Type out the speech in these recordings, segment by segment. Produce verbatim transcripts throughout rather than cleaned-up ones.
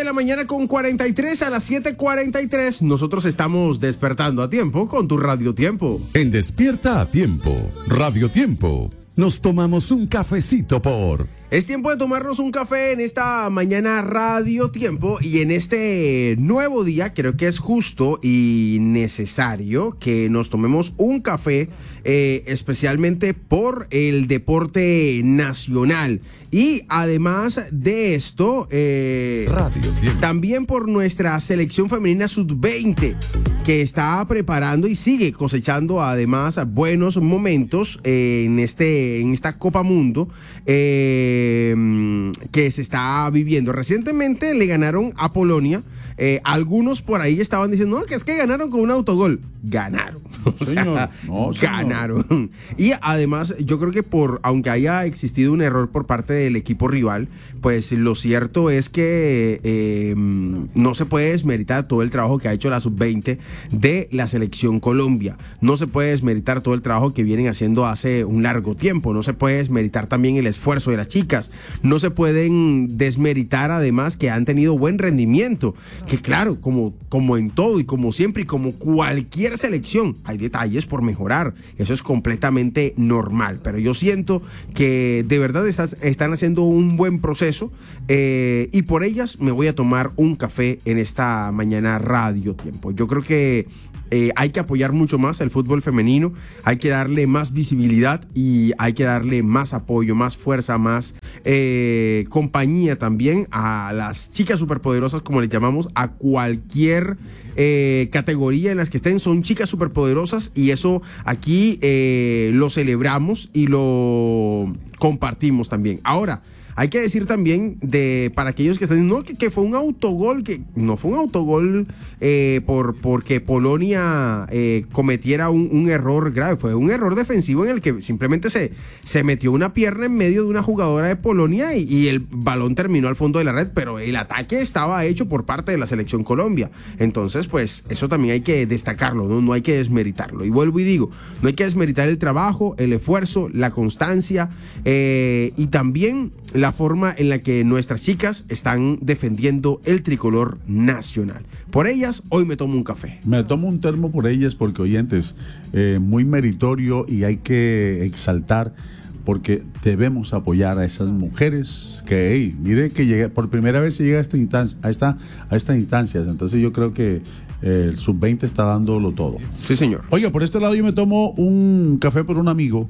la mañana con cuarenta y tres, a las siete cuarenta y tres. Nosotros estamos despertando a tiempo con tu Radio Tiempo. En Despierta a Tiempo, Radio Tiempo, nos tomamos un cafecito por... Es tiempo de tomarnos un café en esta mañana Radio Tiempo, y en este nuevo día creo que es justo y necesario que nos tomemos un café, eh, especialmente por el deporte nacional, y además de esto, eh, Radio Tiempo, también por nuestra selección femenina sub veinte, que está preparando y sigue cosechando además buenos momentos eh, en, este, en esta Copa Mundo, eh, que se está viviendo. Recientemente le ganaron a Polonia. Eh, algunos por ahí estaban diciendo, no, que es que ganaron con un autogol. Ganaron. O sea, señor. No, señor. Ganaron. Y además, yo creo que por, aunque haya existido un error por parte del equipo rival, pues lo cierto es que eh, no se puede desmeritar todo el trabajo que ha hecho la sub veinte de la selección Colombia. No se puede desmeritar todo el trabajo que vienen haciendo hace un largo tiempo. No se puede desmeritar también el esfuerzo de las chicas. No se pueden desmeritar además que han tenido buen rendimiento. Que claro, como, como en todo y como siempre y como cualquier selección, hay detalles por mejorar. Eso es completamente normal. Pero yo siento que de verdad estás, están haciendo un buen proceso, eh, y por ellas me voy a tomar un café en esta mañana Radio Tiempo. Yo creo que eh, hay que apoyar mucho más el fútbol femenino, hay que darle más visibilidad y hay que darle más apoyo, más fuerza, más eh, compañía también a las chicas superpoderosas, como les llamamos, a cualquier eh, categoría en las que estén. Son chicas superpoderosas y eso aquí eh, lo celebramos y lo compartimos también. Ahora, hay que decir también, de para aquellos que están diciendo, no, que, que fue un autogol, que no fue un autogol eh, por porque Polonia eh, cometiera un, un error grave, fue un error defensivo en el que simplemente se, se metió una pierna en medio de una jugadora de Polonia y, y el balón terminó al fondo de la red, pero el ataque estaba hecho por parte de la selección Colombia. Entonces, pues, eso también hay que destacarlo, ¿no? No hay que desmeritarlo. Y vuelvo y digo, no hay que desmeritar el trabajo, el esfuerzo, la constancia, eh, y también la forma en la que nuestras chicas están defendiendo el tricolor nacional. Por ellas, hoy me tomo un café. Me tomo un termo por ellas porque, oyentes, eh, muy meritorio, y hay que exaltar, porque debemos apoyar a esas mujeres que, hey, mire que llega, por primera vez se llega a esta instancia, a esta, a estas instancias. Entonces yo creo que eh, el sub veinte está dándolo todo. Sí, señor. Oiga, por este lado yo me tomo un café por un amigo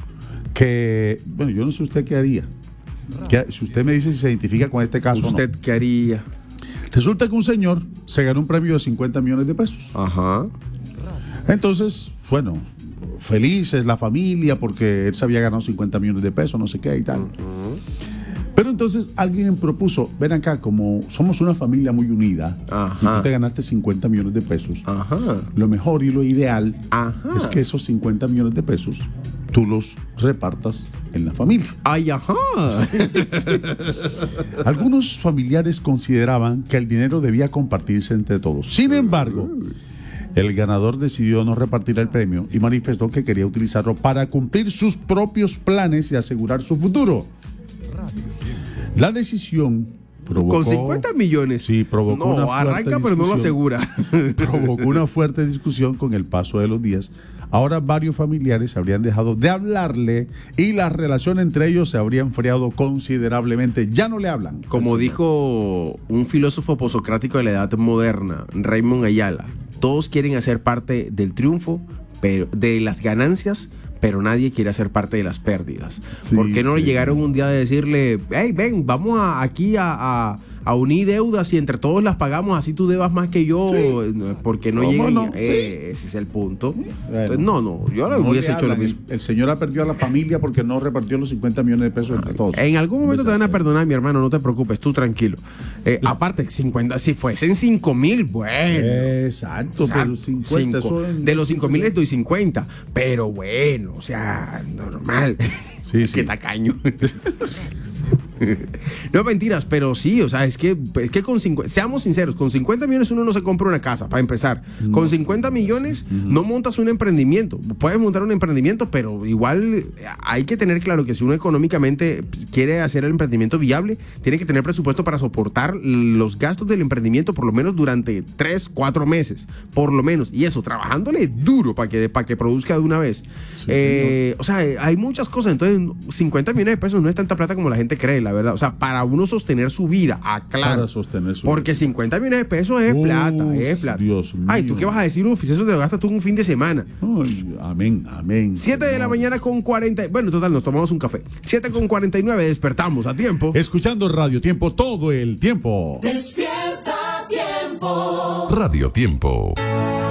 que, bueno, yo no sé usted qué haría. ¿Qué, si usted me dice si se identifica con este caso, ¿usted no? qué haría? Resulta que un señor se ganó un premio de cincuenta millones de pesos. Ajá. Entonces, bueno, felices la familia porque él se había ganado cincuenta millones de pesos, no sé qué y tal. Uh-huh. Pero entonces alguien propuso, ven acá, como somos una familia muy unida, ajá, y tú te ganaste cincuenta millones de pesos, ajá, lo mejor y lo ideal, ajá, es que esos cincuenta millones de pesos tú los repartas en la familia. ¡Ay, ajá! Sí, sí. Algunos familiares consideraban que el dinero debía compartirse entre todos. Sin embargo, el ganador decidió no repartir el premio y manifestó que quería utilizarlo para cumplir sus propios planes y asegurar su futuro. La decisión provocó... ¿Con cincuenta millones? Sí, provocó no, una fuerte arranca, pero no lo asegura. Provocó una fuerte discusión con el paso de los días. Ahora varios familiares habrían dejado de hablarle y la relación entre ellos se habría enfriado considerablemente. Ya no le hablan. Como dijo un filósofo posocrático de la edad moderna, Raymond Ayala, todos quieren hacer parte del triunfo, pero de las ganancias, pero nadie quiere hacer parte de las pérdidas. Sí, ¿por qué no sí. llegaron un día a decirle, hey, ven, vamos a, aquí a... a a unir deudas y entre todos las pagamos, así tú debas más que yo, sí. porque no llegan, no? Eh, sí. Ese es el punto. Sí. Bueno, entonces, no, no, yo no hubiese hecho lo mismo. El, el señor ha perdido a la familia porque no repartió los cincuenta millones de pesos entre todos. En algún momento te van a perdonar, mi hermano, no te preocupes, tú tranquilo. Eh, aparte, cincuenta, si fuesen cinco mil, bueno. Exacto, pero los cincuenta cinco, son... De los cinco mil les doy cincuenta, pero bueno, o sea, normal. Sí, sí. Qué tacaño. No, mentiras, pero sí, o sea, es que, es que con cincuenta, seamos sinceros, con cincuenta millones uno no se compra una casa, para empezar. No. Con cincuenta millones uh-huh. no montas un emprendimiento. Puedes montar un emprendimiento, pero igual hay que tener claro que si uno económicamente quiere hacer el emprendimiento viable, tiene que tener presupuesto para soportar los gastos del emprendimiento por lo menos durante tres, cuatro meses, por lo menos. Y eso, trabajándole duro para que, para que produzca de una vez. Sí, eh, o sea, hay muchas cosas. Entonces, cincuenta millones de pesos no es tanta plata como la gente cree, la verdad. O sea, para uno sostener su vida, aclaro. Para sostener su Porque vida. cincuenta millones de pesos es Uf, plata, es plata. Dios mío. Ay, ¿tú qué vas a decir, Ufis? Eso te lo gastas tú en un fin de semana. Ay, amén, amén. siete de la mañana con cuarenta. Bueno, total, nos tomamos un café. siete con cuarenta y nueve, despertamos a tiempo. Escuchando Radio Tiempo todo el tiempo. Despierta Tiempo. Radio Tiempo.